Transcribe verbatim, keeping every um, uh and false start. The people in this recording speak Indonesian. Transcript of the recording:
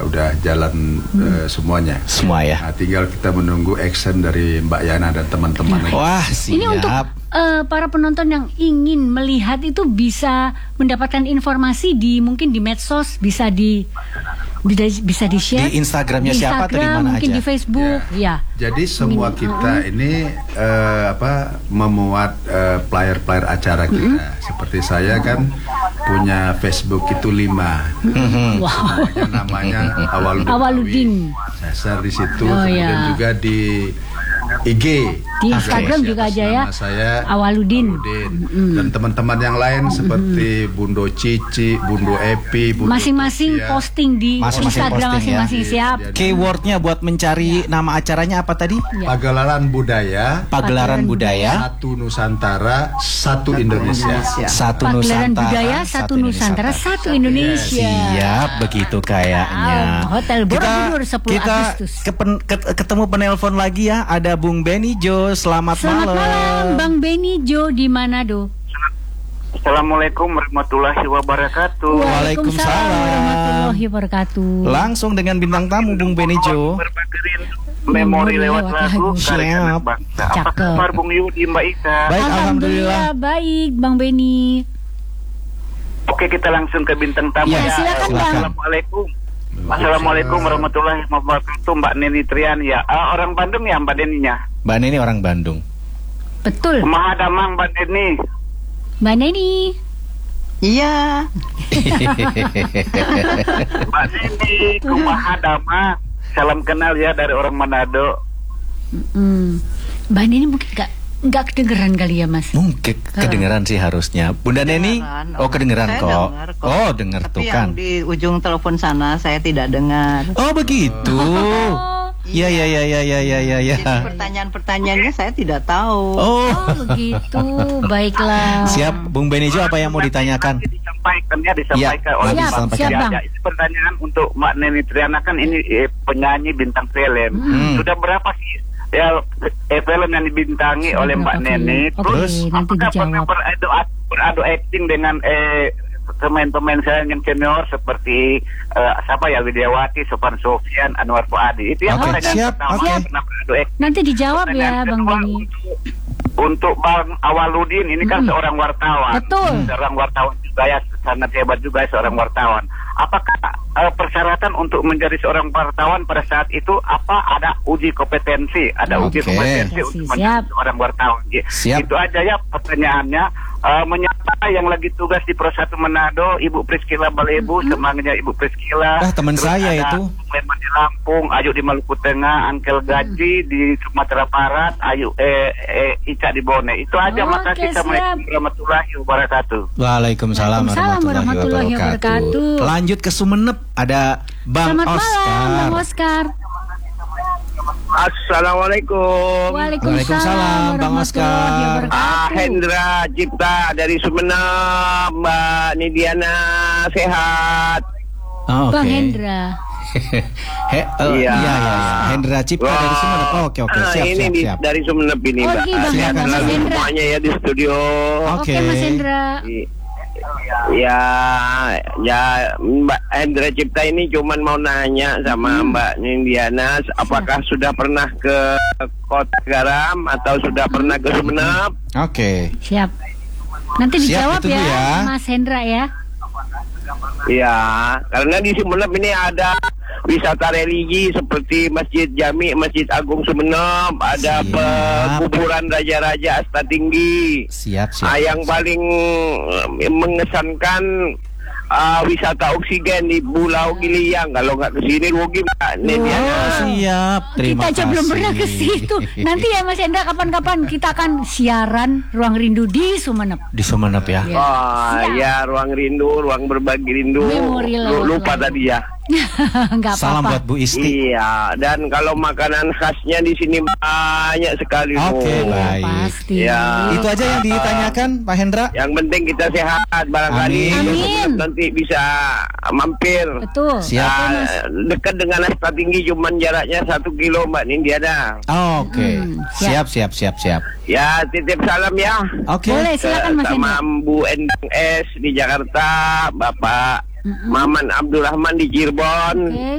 udah jalan hmm. uh, semuanya. Semua ya. Nah, tinggal kita menunggu action dari Mbak Yana dan teman-teman. Wah, siap. Ini untuk uh, para penonton yang ingin melihat itu bisa mendapatkan informasi di mungkin di medsos, bisa di bisa di share di Instagramnya di siapa atau di mana mungkin aja? di Facebook, ya. ya. Jadi semua kita ini uh, apa memuat uh, player-player acara kita. Mm-hmm. Seperti saya kan punya Facebook itu lima. Mm-hmm. Wow. Namanya Awaludin. Awaludin. Saya share di situ, oh, kemudian ya. juga di I G. Di Instagram juga aja ya. Saya Awaludin. Awaludin. Mm. Dan teman-teman yang lain mm. seperti Bundo Cici, Bundo Epi, Bundo masing-masing Sofia. Posting di masing-masing Instagram posting, masing-masing ya. siap. Keywordnya buat mencari ya. Nama acaranya apa tadi? Ya. Pagelaran Budaya. Pagelaran Budaya. Satu Nusantara, satu Indonesia. Satu Pagelaran Nusantara. Budaya, satu Nusantara, satu Indonesia. Siap, begitu kayaknya. Wow. Hotel Borobudur sepuluh kita Agustus. Kepen, ketemu penelpon lagi ya. Ada Bung Benny Jo. Selamat, Selamat malam. malam, Bang Benny Jo di Manado. Assalamualaikum warahmatullahi wabarakatuh. Waalaikumsalam warahmatullahi wabarakatuh. Langsung dengan bintang tamu Bung Benny Jo. Berbagiin memori lewat lagu. Siap. Apa kabar Bung Yudi, Mbak Ita? Baik, alhamdulillah. Baik, Bang Benny. Oke, kita langsung ke bintang tamu ya. ya. Silakan, Bang. Assalamualaikum. Assalamualaikum warahmatullahi wabarakatuh, Mbak Neni Trian ya. Uh, orang Bandung ya Mbak Neninya? Mbak Neni orang Bandung. Betul. Mahadamang Mbak Neni. Mbak Neni. Iya. Mbak Neni, kumahadamang. Salam kenal ya dari orang Manado. Mm. Mbak Neni mungkin gak nggak kedengeran kali ya Mas? Mungkin kedengeran sih harusnya. Bunda Neni, oh kedengeran kok. kok. Oh dengar tuh kan. Tapi yang di ujung telepon sana saya tidak dengar. Oh begitu. Iya iya iya iya iya iya ya, ya. Jadi pertanyaan-pertanyaannya saya tidak tahu. Oh, oh begitu. Baiklah. Siap, Bung Benijo apa yang mau ditanyakan? Disampaikan ya, disampaikan ya, oleh siap, Bang. siap, Bang. Ya, ini pertanyaan untuk Mbak Neni Triana, kan ini eh, penyanyi bintang film. Hmm. Sudah berapa sih ya eh, film yang dibintangi Sudah oleh Mbak berapa Neni? film? Terus Oke, nanti apakah dijawab. pernah beradu, beradu acting dengan eh pemain-pemain saya yang senior seperti uh, siapa ya, Widiawati, Sofan Sofian, Anwar Fuadi. Itu yang Oke, pertanyaan siap, pertama. oke. Pernah beradu acting. Nanti dijawab ya Pertanyaan Bang kedua, Benny. Untuk, untuk Bang Awaludin, ini kan Hmm. seorang wartawan. Betul. Seorang wartawan juga ya, sangat hebat juga seorang wartawan. Apakah uh, persyaratan untuk menjadi seorang wartawan pada saat itu apa, ada uji kompetensi, ada uji Oke. kompetensi Siap. untuk menjadi seorang wartawan. Ya, Siap. itu aja ya pertanyaannya. Uh, menyapa yang lagi tugas di Pro satu Manado, Ibu Priskila Balebu, Hmm. semangatnya Ibu Priskila. Ah, teman Terus saya ada itu. Sulaiman di Lampung, Ayu di Maluku Tengah, Angkel Gaji di Sumatera Barat, Ayu eh, eh Ica di Bone. Itu aja. Oke, Makasih. Assalamualaikum warahmatullahi wabarakatuh. Waalaikumsalam Waalaikumsalam warahmatullahi wabarakatuh. Lanjut ke Sumeneb, ada Bang Selamat Oscar. malam Bang Oscar. Assalamualaikum. Waalaikumsalam, Bang Oscar. warahmatullahi Ah, wabarakatuh. Hendra Cipta dari Sumeneb, Mbak Nidiana sehat. Oh, Bang oke. Hendra. He, oh, Iya. iya. iya iya Hendra Cipta dari Sumeneb. Oh, oke oke Ah, siap ini siap di, siap. dari Sumeneb ini, Oh, Mbak. ini Bang Sehat Hendra, Mas selalu Hendra. semuanya ya di studio. Oke Oke. Mas Hendra. Ya, ya Mbak Hendra Cipta ini cuman mau nanya sama Hmm. Mbak Nindiana, apakah sudah pernah ke Kota Garam atau sudah pernah ke Sumeneb? Oke. Siap. Nanti Siap, dijawab ditunggu ya, ya. Mas Hendra ya. Ya, karena di Sumeneb ini ada wisata religi seperti Masjid Jami, Masjid Agung Sumeneb, ada Siap. pekuburan Raja-Raja Asta Tinggi. Siap siap. Ah, yang paling eh, mengesankan ah, wisata oksigen di Pulau Giliang. Kalau nggak kesini rugi, Mbak Nidiana. Oh, siap. Terima Kita aja kasih. belum pernah ke situ. Nanti ya Mas Hendra, kapan-kapan kita akan siaran Ruang Rindu di Sumeneb. Di Sumeneb ya. Ya. Oh, Siap. ya, ruang rindu, ruang berbagi rindu. Memori Lu- lewat Lupa lagu. tadi ya. Enggak Salam apa-apa. buat Bu Isti. Iya, dan kalau makanan khasnya di sini banyak sekali. Oke, Bu. baik. Pasti. Ya. Itu aja yang ditanyakan Pak Hendra. Yang penting kita sehat, barangkali Amin. Amin. nanti bisa mampir. Betul. Siap. Ah, dekat dengan Asta Tinggi, cuman jaraknya satu kilo, Mbak Nindiana. Oke. Hmm, Siap siap siap siap. Ya, titip salam ya. Oke. Boleh, silakan Mas sama Hendra. Bu Endang S di Jakarta, Bapak Mm-mm. Maman Abdurrahman di Cirebon. Oke.